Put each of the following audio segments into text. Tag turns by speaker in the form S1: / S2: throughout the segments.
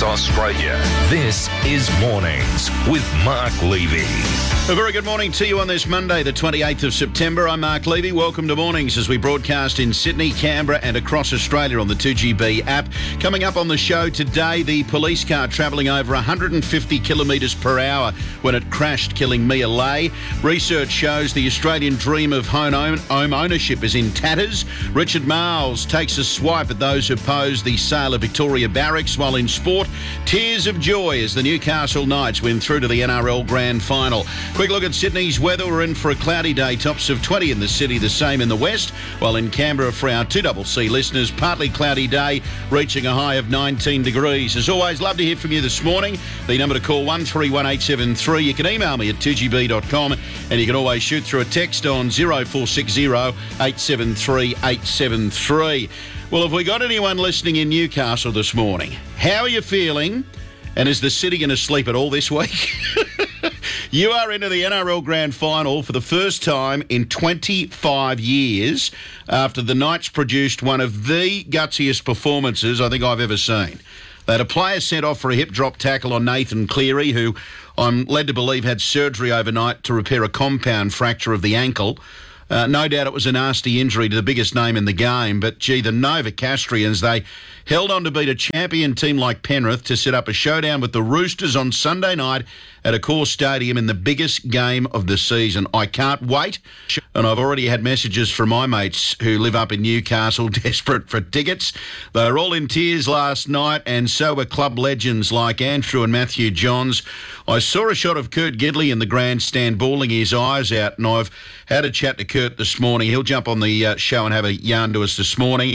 S1: Australia. This is Mornings with Mark Levy.
S2: A very good morning to you on this Monday, the 28th of September. I'm Mark Levy. Welcome to Mornings as we broadcast in Sydney, Canberra and across Australia on the 2GB app. Coming up on the show today, the police car travelling over 150 kilometres per hour when it crashed, killing Mia Lay. Research shows the Australian dream of home ownership is in tatters. Richard Marles takes a swipe at those who oppose the sale of Victoria Barracks, while in sport, tears of joy as the Newcastle Knights win through to the NRL Grand Final. Quick look at Sydney's weather. We're in for a cloudy day, tops of 20 in the city, the same in the west, while in Canberra for our 2CC listeners, partly cloudy day, reaching a high of 19 degrees. As always, love to hear from you this morning. The number to call 131873. You can email me at 2gb.com and you can always shoot through a text on 0460 873 873. Well, have we got anyone listening in Newcastle this morning? How are you feeling? And is the city going to sleep at all this week? You are into the NRL Grand Final for the first time in 25 years after the Knights produced one of the gutsiest performances I think I've ever seen. They had a player sent off for a hip drop tackle on Nathan Cleary, who I'm led to believe had surgery overnight to repair a compound fracture of the ankle. No doubt it was a nasty injury to the biggest name in the game, but gee, the Novocastrians, they held on to beat a champion team like Penrith to set up a showdown with the Roosters on Sunday night at Accor Stadium in the biggest game of the season. I can't wait, and I've already had messages from my mates who live up in Newcastle desperate for tickets. They were all in tears last night, and so were club legends like Andrew and Matthew Johns. I saw a shot of Kurt Gidley in the grandstand bawling his eyes out, and I've had a chat to Kurt this morning. He'll jump on the show and have a yarn to us this morning.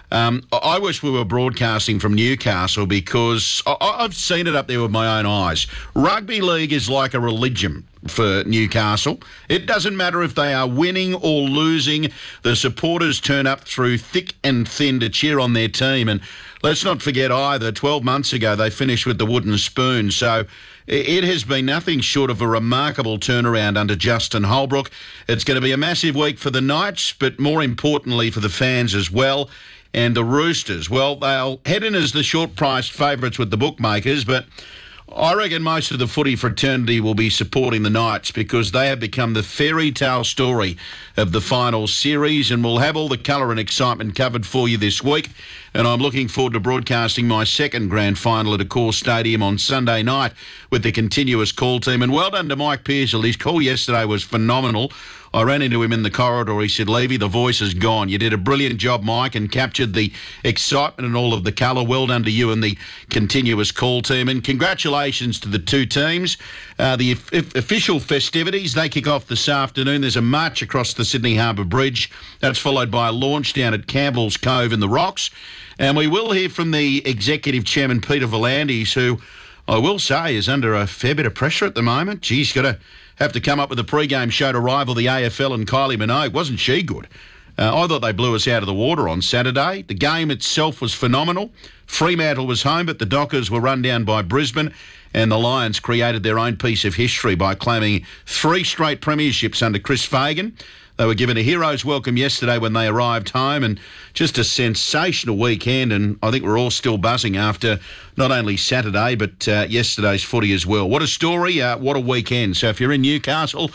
S2: I wish we were broadcasting from Newcastle because I've seen it up there with my own eyes. Rugby league is like a religion for Newcastle. It doesn't matter if they are winning or losing. The supporters turn up through thick and thin to cheer on their team. And let's not forget either, 12 months ago they finished with the wooden spoon. So it has been nothing short of a remarkable turnaround under Justin Holbrook. It's going to be a massive week for the Knights, but more importantly for the fans as well. And the Roosters, well, they'll head in as the short-priced favourites with the bookmakers, but I reckon most of the footy fraternity will be supporting the Knights because they have become the fairy tale story of the final series, and we'll have all the colour and excitement covered for you this week. And I'm looking forward to broadcasting my second grand final at Accor Stadium on Sunday night with the continuous call team. And well done to Mike Pearsall. His call yesterday was phenomenal. I ran into him in the corridor. He said, Levy, the voice is gone. You did a brilliant job, Mike, and captured the excitement and all of the colour. Well done to you and the continuous call team. And congratulations to the two teams. The official festivities, they kick off this afternoon. There's a march across the Sydney Harbour Bridge. That's followed by a launch down at Campbell's Cove in the Rocks. And we will hear from the Executive Chairman, Peter V'landys, who I will say is under a fair bit of pressure at the moment. Geez, got to have to come up with a pre-game show to rival the AFL and Kylie Minogue. Wasn't she good? I thought they blew us out of the water on Saturday. The game itself was phenomenal. Fremantle was home, but the Dockers were run down by Brisbane, and the Lions created their own piece of history by claiming 3 straight premierships under Chris Fagan. They were given a hero's welcome yesterday when they arrived home, and just a sensational weekend, and I think we're all still buzzing after not only Saturday but yesterday's footy as well. What a story, what a weekend. So if you're in Newcastle,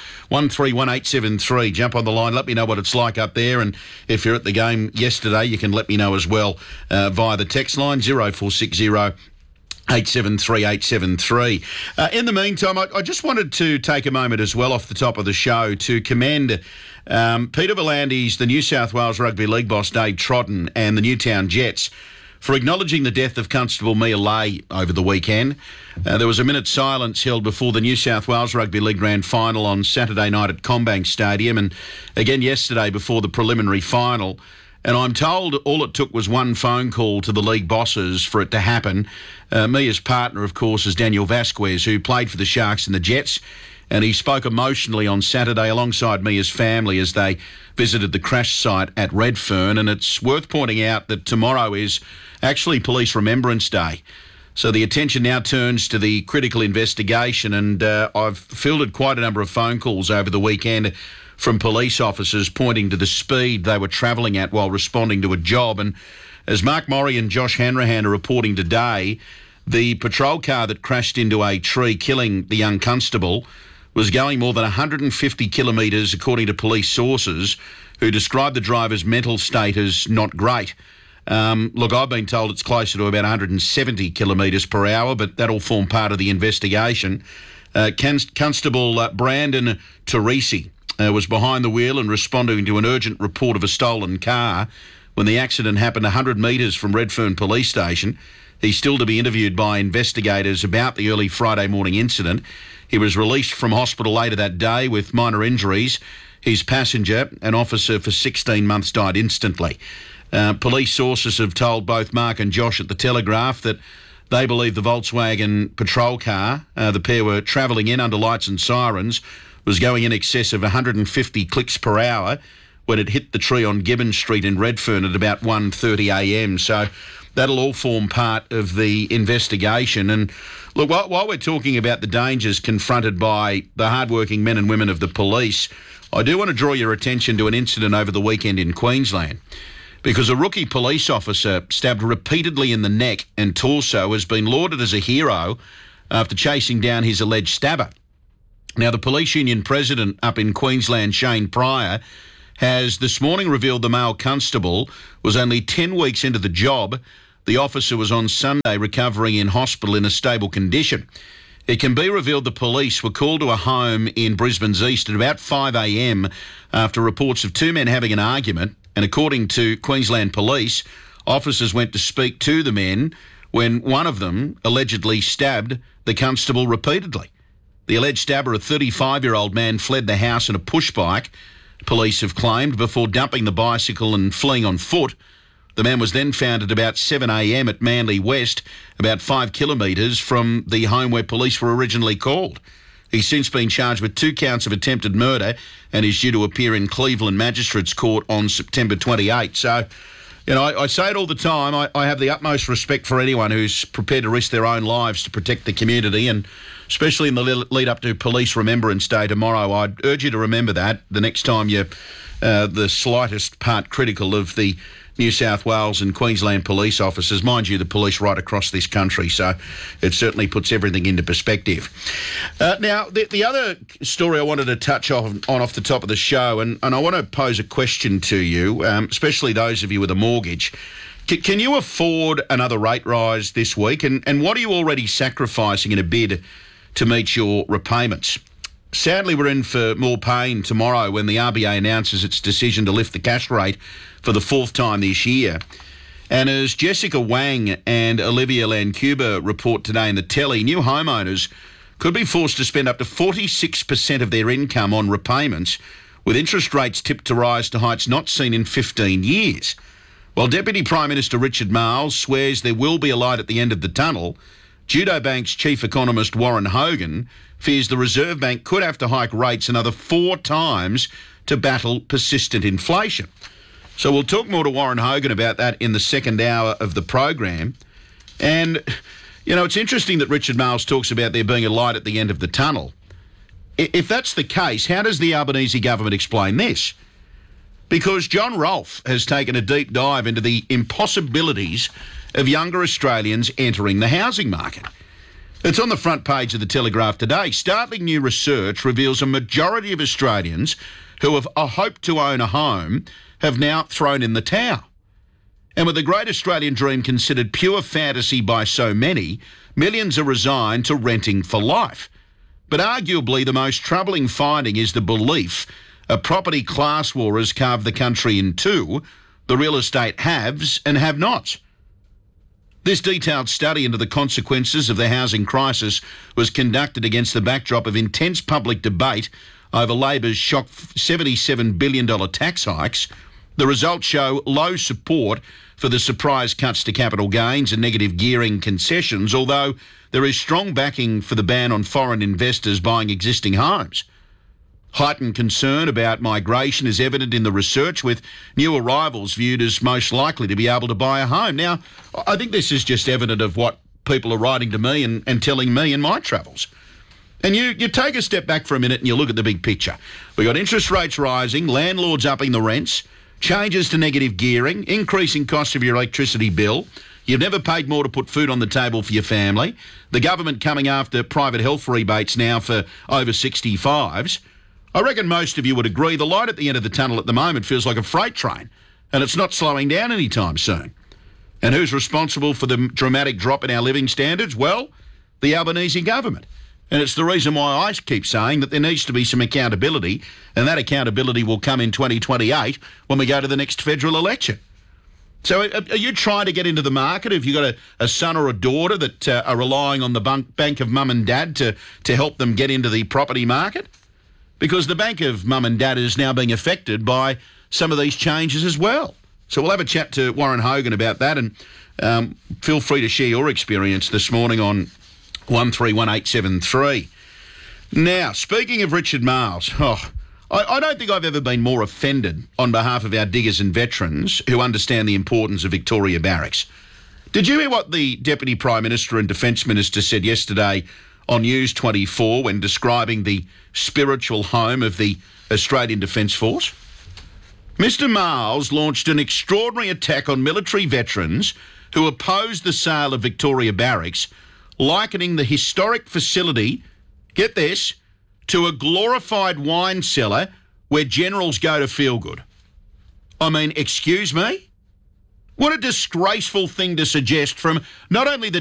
S2: 131873, jump on the line, let me know what it's like up there, and if you're at the game yesterday, you can let me know as well via the text line 0460 873 873. In the meantime, I just wanted to take a moment as well off the top of the show to commend Peter V'landys, the New South Wales Rugby League boss Dave Trotton and the Newtown Jets for acknowledging the death of Constable Mia Lay over the weekend. There was a minute's silence held before the New South Wales Rugby League Grand Final on Saturday night at CommBank Stadium, and again yesterday before the preliminary final. And I'm told all it took was one phone call to the league bosses for it to happen. Mia's partner, of course, is Daniel Vasquez, who played for the Sharks and the Jets, and he spoke emotionally on Saturday alongside Mia's family as they visited the crash site at Redfern. And it's worth pointing out that tomorrow is actually Police Remembrance Day. So the attention now turns to the critical investigation, and I've fielded quite a number of phone calls over the weekend from police officers pointing to the speed they were travelling at while responding to a job. And as Mark Murray and Josh Hanrahan are reporting today, The patrol car that crashed into a tree, killing the young constable, was going more than 150 kilometres, according to police sources, who described the driver's mental state as not great. Look, I've been told it's closer to about 170 kilometres per hour, but that'll form part of the investigation. Constable Brandon Teresi was behind the wheel and responding to an urgent report of a stolen car when the accident happened 100 metres from Redfern Police Station. He's still to be interviewed by investigators about the early Friday morning incident. He was released from hospital later that day with minor injuries. His passenger, an officer for 16 months, died instantly. Police sources have told both Mark and Josh at the Telegraph that they believe the Volkswagen patrol car, the pair were travelling in under lights and sirens, was going in excess of 150 clicks per hour when it hit the tree on Gibbon Street in Redfern at about 1:30am. So that'll all form part of the investigation. And look, while we're talking about the dangers confronted by the hardworking men and women of the police, I do want to draw your attention to an incident over the weekend in Queensland, because a rookie police officer stabbed repeatedly in the neck and torso has been lauded as a hero after chasing down his alleged stabber. Now, the police union president up in Queensland, Shane Pryor, has this morning revealed the male constable was only 10 weeks into the job. The officer was on Sunday recovering in hospital in a stable condition. It can be revealed the police were called to a home in Brisbane's east at about 5am after reports of two men having an argument, and according to Queensland Police, officers went to speak to the men when one of them allegedly stabbed the constable repeatedly. The alleged stabber, a 35-year-old man, fled the house in a push bike, police have claimed, before dumping the bicycle and fleeing on foot. The man was then found at about 7am at Manly West, about 5 kilometres from the home where police were originally called. He's since been charged with 2 counts of attempted murder and is due to appear in Cleveland Magistrates Court on September 28. So, you know, I say it all the time, I have the utmost respect for anyone who's prepared to risk their own lives to protect the community, and especially in the lead up to Police Remembrance Day tomorrow. I'd urge you to remember that the next time you're the slightest part critical of the New South Wales and Queensland police officers. Mind you, the police right across this country, so it certainly puts everything into perspective. Now, the other story I wanted to touch on off the top of the show, and I want to pose a question to you, especially those of you with a mortgage. Can you afford another rate rise this week? And what are you already sacrificing in a bid to meet your repayments? Sadly, we're in for more pain tomorrow when the RBA announces its decision to lift the cash rate for the 4th time this year. And as Jessica Wang and Olivia Lancuba report today in the telly, new homeowners could be forced to spend up to 46% of their income on repayments, with interest rates tipped to rise to heights not seen in 15 years. While Deputy Prime Minister Richard Marles swears there will be a light at the end of the tunnel, Judo Bank's chief economist Warren Hogan fears the Reserve Bank could have to hike rates another 4 times to battle persistent inflation. So we'll talk more to Warren Hogan about that in the second hour of the program. And, you know, it's interesting that Richard Marles talks about there being a light at the end of the tunnel. If that's the case, how does the Albanese government explain this? Because John Rolfe has taken a deep dive into the impossibilities of younger Australians entering the housing market. It's on the front page of the Telegraph today. Startling new research reveals a majority of Australians who have hoped to own a home have now thrown in the towel. And with the great Australian dream considered pure fantasy by so many, millions are resigned to renting for life. But arguably the most troubling finding is the belief a property class war has carved the country in two, the real estate haves and have-nots. This detailed study into the consequences of the housing crisis was conducted against the backdrop of intense public debate over Labor's shock $77 billion tax hikes. The results show low support for the surprise cuts to capital gains and negative gearing concessions, although there is strong backing for the ban on foreign investors buying existing homes. Heightened concern about migration is evident in the research, with new arrivals viewed as most likely to be able to buy a home. Now, I think this is just evident of what people are writing to me and telling me in my travels. And you take a step back for a minute and you look at the big picture. We've got interest rates rising, landlords upping the rents, changes to negative gearing, increasing cost of your electricity bill, You've never paid more to put food on the table for your family. The government coming after private health rebates now for over 65s. I reckon most of you would agree the light at the end of the tunnel at the moment feels like a freight train, and it's not slowing down anytime soon. And who's responsible for the dramatic drop in our living standards? Well, the Albanese government. And it's the reason why I keep saying that there needs to be some accountability, and that accountability will come in 2028 when we go to the next federal election. So are you trying to get into the market? Have you got a son or a daughter that are relying on the bank of mum and dad to help them get into the property market? Because the bank of mum and dad is now being affected by some of these changes as well. So we'll have a chat to Warren Hogan about that, and feel free to share your experience this morning on 131873. Now, speaking of Richard Marles, I don't think I've ever been more offended on behalf of our diggers and veterans who understand the importance of Victoria Barracks. Did you hear what the Deputy Prime Minister and Defence Minister said yesterday on News 24 when describing the spiritual home of the Australian Defence Force? Mr Marles launched an extraordinary attack on military veterans who opposed the sale of Victoria Barracks, likening the historic facility, get this, to a glorified wine cellar where generals go to feel good. I mean, excuse me? What a disgraceful thing to suggest from not only the